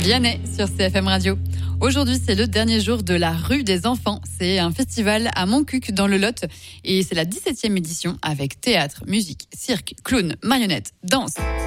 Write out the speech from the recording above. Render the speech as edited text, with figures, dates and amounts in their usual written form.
Vianney sur CFM Radio. Aujourd'hui, c'est le dernier jour de la Rue des Enfants. C'est un festival à Montcuq dans le Lot et c'est la 17e édition avec théâtre, musique, cirque, clown, marionnettes, danse.